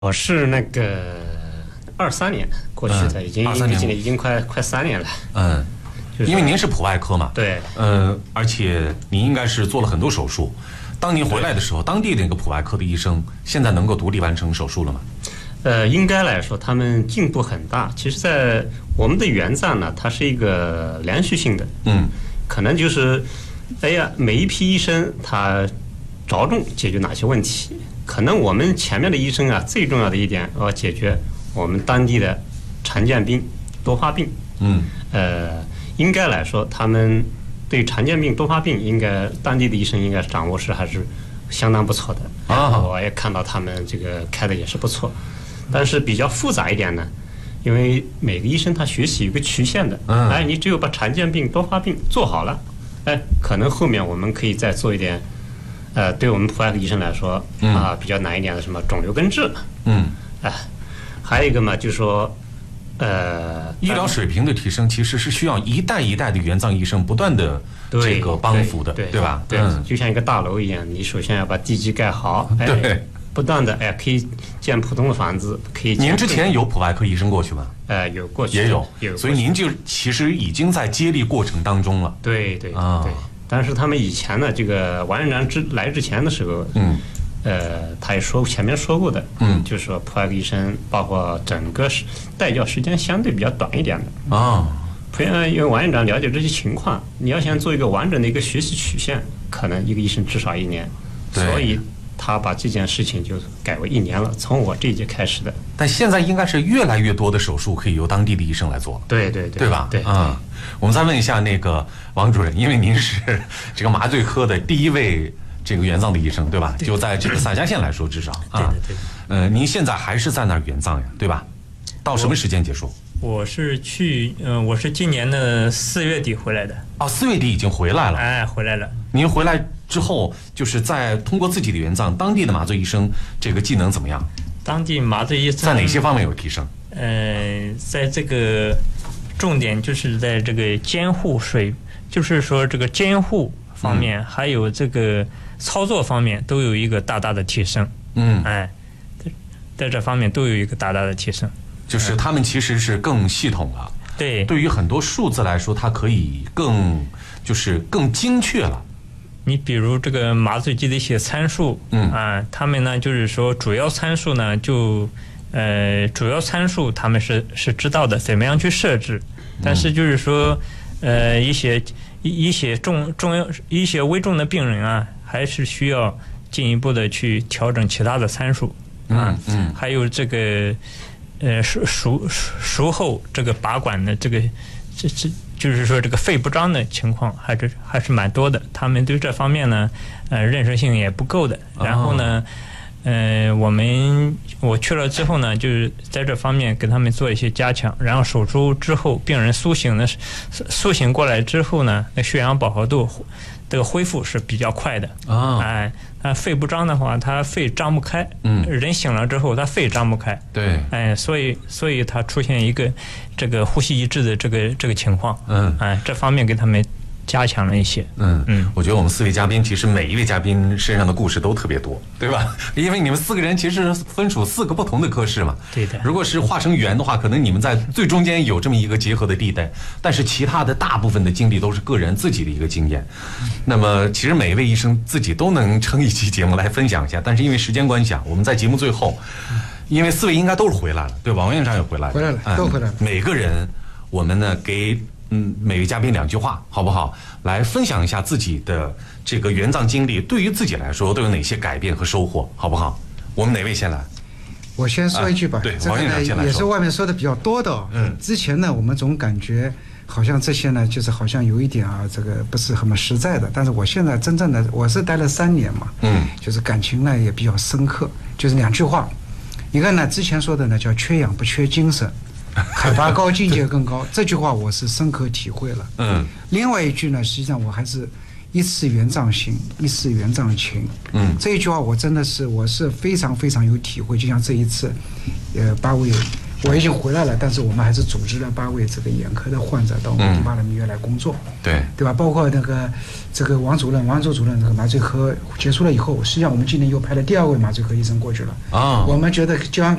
我是那个23年过去的，已经快3年了。 因为您是普外科嘛， 对， 而且您应该是做了很多手术。当您回来的时候，当地的那个普外科的医生现在能够独立完成手术了吗？ 应该来说他们进步很大。其实，在我们的援藏呢，它是一个连续性的，可能就是，每一批医生他着重解决哪些问题。可能我们前面的医生啊，最重要的一点要解决我们当地的常见病、多发病。应该来说，他们对常见病、多发病，当地的医生应该掌握还是相当不错的。我也看到他们这个开的也是不错。但是比较复杂一点呢，因为每个医生他学习有个曲线的。你只有把常见病、多发病做好了，可能后面我们可以再做一点。对我们普外科医生来说，比较难一点的什么肿瘤根治，还有一个嘛，就是说， 医疗水平的提升其实是需要一代一代的援藏医生不断的这个帮扶的，对吧？ 对，就像一个大楼一样，你首先要把地基盖好， 对， 不断的可以建普通的房子，可以。 您之前有普外科医生过去吗？ 有过去， 也有，所以您就其实已经在接力过程当中了。 对。但是他们以前呢，这个王院长来之前的时候，他也前面说过的，就是说普外科医生包括整个带教时间相对比较短一点的因为王院长了解这些情况，你要想做一个完整的一个学习曲线，可能一个医生至少1年，所以他把这件事情就改为1年了，从我这一届开始的。 但现在应该是越来越多的手术可以由当地的医生来做， 对吧？ 对。 我们再问一下那个王主任，因为您是这个麻醉科的第1位这个援藏的医生，对吧？就在这个洒夏县来说，至少对。 您现在还是在那儿援藏呀，对吧？到什么时间结束？ 我是今年的4月底回来的。 4月底已经回来了。 回来了。您回来之后，就是在通过自己的援藏，当地的麻醉医生这个技能怎么样？ 当地麻醉医生在哪些方面有提升？ 在这个重点就是在这个监护就是说这个监护方面，还有这个操作方面都有一个大大的提升。在这方面都有一个大大的提升。 就是他们其实是更系统了。 对于很多数字来说，它可以更精确了。 你比如这个麻醉机的一些参数，他们呢就是说主要参数呢他们是知道的怎么样去设置，但是就是说一些危重的病人啊，还是需要进一步的去调整其他的参数。还有这个术后这个拔管的这就是说这个肺不张的情况还是蛮多的，他们对这方面呢认识性也不够的。然后呢我去了之后呢，就是在这方面给他们做一些加强，然后手术之后病人苏醒过来之后呢，那血氧饱和度这个恢复是比较快的。肺不张的话，他肺张不开。人醒了之后，他肺张不开。 对。 所以他出现一个这个呼吸抑制的这个情况。这方面给他们加强了一些。 我觉得我们4位嘉宾其实每一位嘉宾身上的故事都特别多，对吧？因为你们4个人其实分属4个不同的科室嘛。 对的。 如果是化成圆的话，可能你们在最中间有这么一个结合的地带，但是其他的大部分的经历都是个人自己的一个经验。那么其实每一位医生自己都能撑一期节目来分享一下，但是因为时间关系我们在节目最后，因为4位应该都是回来了，对吧？王院长也回来了， 都回来了。 每个人我们呢给每位嘉宾2句话，好不好？来分享一下自己的这个援藏经历，对于自己来说都有哪些改变和收获，好不好？我们哪位先来？ 我先说一句吧。 对， 这个呢也是外面说的比较多的。之前呢，我们总感觉好像这些呢，就是好像有一点这个不是很实在的。但是我现在真正的我是待了3年嘛，就是感情呢也比较深刻。就是2句话，一个呢之前说的呢叫缺氧不缺精神。海拔高，境界更高，这句话我是深刻体会了。另外一句呢，实际上我还是一次援藏行，一次援藏情。这一句话我是非常非常有体会。就像这一次，8位我已经回来了，但是我们还是组织了8位这个眼科的患者到我们第8人民医院来工作，对吧？包括这个王主任这个麻醉科结束了以后，实际上我们今年又派了第2位麻醉科医生过去了。我们觉得就像